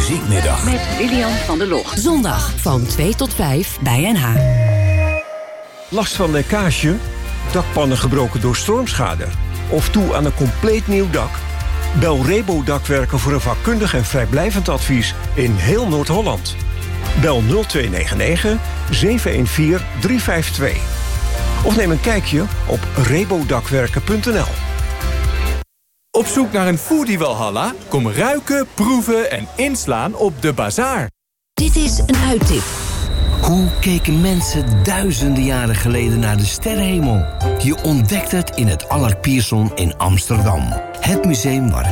Muziekmiddag. Met Lilian van der Log. Zondag van 2 tot 5 bij NH. Last van lekkage? Dakpannen gebroken door stormschade? Of toe aan een compleet nieuw dak? Bel Rebo Dakwerken voor een vakkundig en vrijblijvend advies in heel Noord-Holland. Bel 0299 714 352. Of neem een kijkje op rebodakwerken.nl. Op zoek naar een foodie Walhalla? Kom ruiken, proeven en inslaan op de bazaar. Dit is een uittip. Hoe keken mensen duizenden jaren geleden naar de sterrenhemel? Je ontdekt het in het Allard Pierson in Amsterdam. Het museum waar